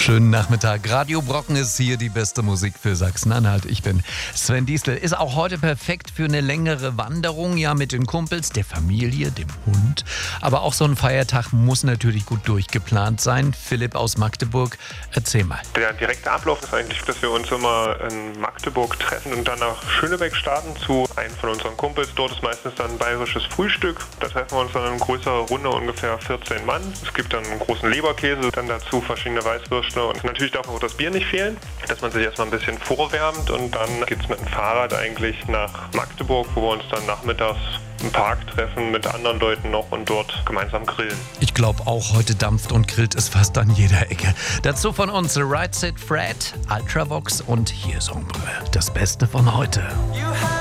Schönen Nachmittag. Radio Brocken ist hier die beste Musik für Sachsen-Anhalt. Ich bin Sven Diestel. Ist auch heute perfekt für eine längere Wanderung, ja, mit den Kumpels, der Familie, dem Hund. Aber auch so ein Feiertag muss natürlich gut durchgeplant sein. Philipp aus Magdeburg, erzähl mal. Der direkte Ablauf ist eigentlich, dass wir uns immer in Magdeburg treffen und dann nach Schönebeck starten zu einem von unseren Kumpels. Dort ist meistens dann ein bayerisches Frühstück. Da treffen wir uns dann in größerer Runde, ungefähr 14 Mann. Es gibt dann einen großen Leberkäse, dann dazu verschiedene Weißwürste und natürlich darf auch das Bier nicht fehlen, dass man sich erstmal ein bisschen vorwärmt und dann geht es mit dem Fahrrad eigentlich nach Magdeburg, wo wir uns dann nachmittags im Park treffen mit anderen Leuten noch und dort gemeinsam grillen. Ich glaube auch, heute dampft und grillt es fast an jeder Ecke. Dazu von uns Right Said Fred, Ultravox und hier Sombre. Das Beste von heute.